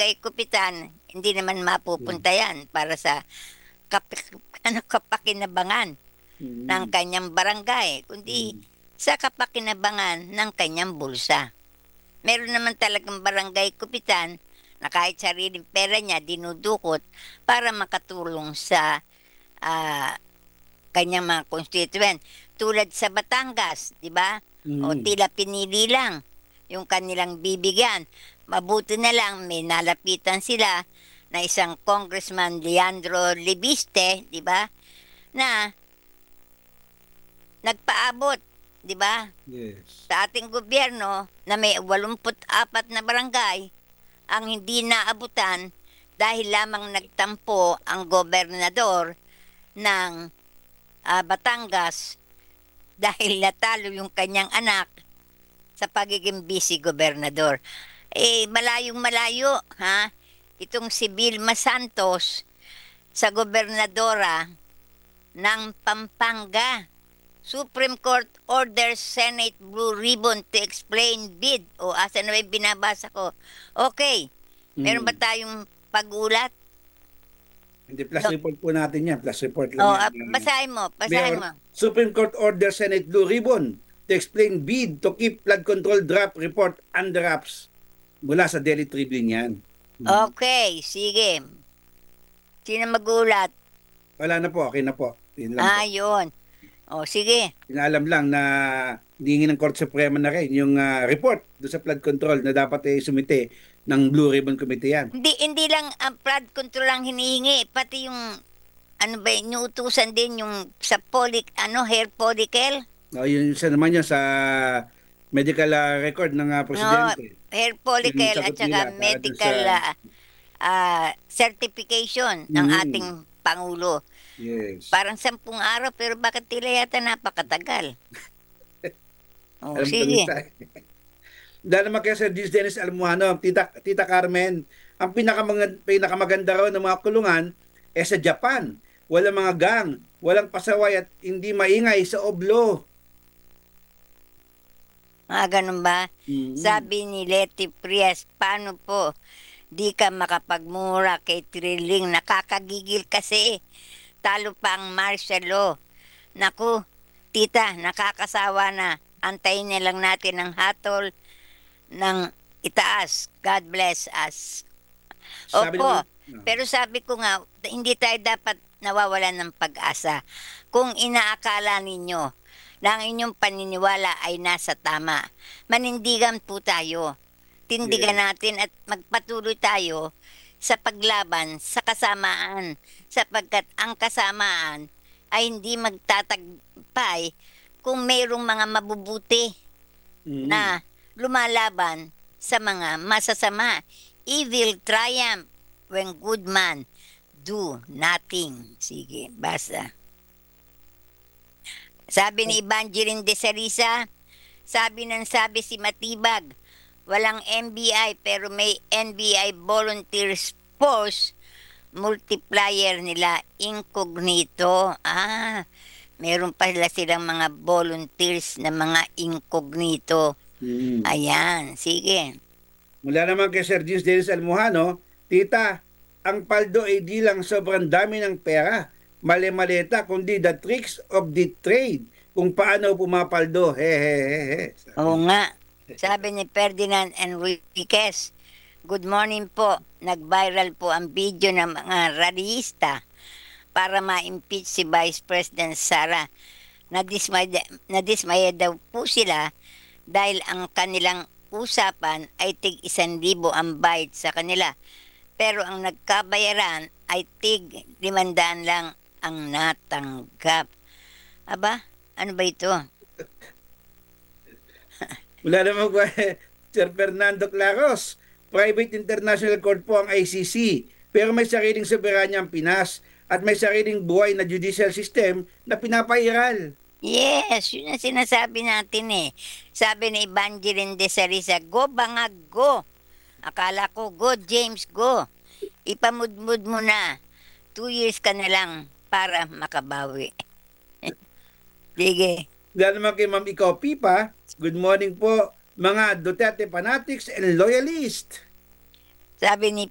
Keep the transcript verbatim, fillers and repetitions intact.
barangay Kupitan, hindi naman mapupunta yan para sa kap ano, kapakinabangan ng Mm. kanyang barangay, kundi Mm. sa kapakinabangan ng kanyang bulsa. Meron naman talagang barangay Kupitan na kahit sariling pera niya dinudukot para makatulong sa ah, kanyang mga constituent. Tulad sa Batangas, di ba? O Mm. tila pinili lang yung kanilang bibigyan. Mabuti na lang may nalapitan sila na isang Congressman Leandro Libiste, di ba? Na nagpaabot, di ba? Yes. Sa ating gobyerno na may walumput apat na barangay ang hindi naabutan dahil lamang nagtampo ang gobernador ng ah, Batangas dahil natalo yung kanyang anak sa pagiging vice-gobernador. Eh, malayong malayo, ha? Itong si Vilma Santos sa gobernadora ng Pampanga. Supreme Court orders Senate Blue Ribbon to explain bid. O, asa na ba yung binabasa ko? Okay. Meron ba Mm. tayong pag-ulat? Hindi, plus No. report po natin yan. Plus report O, lang ah, yan. basahin mo, basahin Mayor, mo. Supreme Court orders Senate Blue Ribbon to explain bid to keep flood control draft report under wraps. Mula sa Daily Tribune yan. Mm. Okay, sige. Sino mag-ulat? Wala na po, okay na po. Yun lang po. Ah, yun. O, sige. Inaalam lang na hinihingi ng Korte Suprema na rin yung ah, report doon sa flood control na dapat eh, sumite ng Blue Ribbon Committee yan. Hindi, hindi lang ang flood control ang hinihingi, pati yung, ano ba, inuutusan din yung sa polik, ano, hair follicle? No, yun isa naman yun sa medical ah, record ng ah, No, presidente. hair Yung follicle at sagot saka nila para dun medical sa... ah, ah, certification ng Mhm. ating Pangulo. Yes. Parang sampung araw, pero bakit tila yata napakatagal? Oh, Alam ko sige. nisa. Dahil naman kaya Sir Gis Dennis Almuano, Tita, Tita Carmen, ang pinakamaganda, pinakamaganda raw ng mga kulungan eh sa Japan. Walang mga gang, walang pasaway at hindi maingay sa oblo. Ah, ganun ba? Mhm. Sabi ni Leti Prias, paano po di ka makapagmura kay Trilling? Nakakagigil kasi. Talo pa ang martial law. Naku, tita, nakakasawa na. Antayin na lang natin ang hatol ng itaas. God bless us. Sabi Opo, naman, pero sabi ko nga, hindi tayo dapat nawawalan ng pag-asa. Kung inaakala ninyo na ang inyong paniniwala ay nasa tama, manindigan po tayo. Tindigan Yes. natin at magpatuloy tayo sa paglaban sa kasamaan sapagkat ang kasamaan ay hindi magtatagpay kung mayroong mga mabubuti mhm. na lumalaban sa mga masasama. Evil triumph when good man do nothing. Sige, basta. Sabi ni Evangeline de Sarisa, sabi ng sabi si Matibag, walang N B I pero may N B I Volunteers Force multiplier nila incognito. Ah, meron pala silang mga volunteers na mga incognito. Mhm. Ayan, sige. Mula naman kay Sir Gis Dennis Almuhano, Tita, ang paldo ay di lang sobrang dami ng pera, mali-maleta, kundi the tricks of the trade, kung paano pumapaldo. Hehehehe. Oo nga. Sabi ni Ferdinand Enriquez, good morning po. Nag-viral po ang video ng mga rallyista para ma-impeach si Vice President Sara. Nadismaya, nadismaya daw po sila dahil ang kanilang usapan ay tig isan libo ang bayad sa kanila. Pero ang nagkabayaran ay tig limandaan lang ang natanggap. Aba, ano ba ito? Mula naman kay Sir Fernando Claros, private international court po ang I C C, pero may sariling soberanya ang Pinas at may sariling buhay na judicial system na pinapairal. Yes, yun ang sinasabi natin eh. Sabi ni Evangeline de Sarisa, go bangag, go. Akala ko, go James, go. Ipamudmud mo na. Two years ka na lang para makabawi. Sige. Dahil naman kay Ma'am Ikaw Pipa, good morning po mga Duterte fanatics and loyalists. Sabi ni